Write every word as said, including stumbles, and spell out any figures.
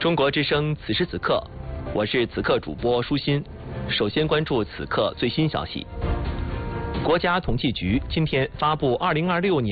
中国之声此时此刻，我是此刻主播舒心。首先关注此刻最新消息。国家统计局今天发布二零二六年。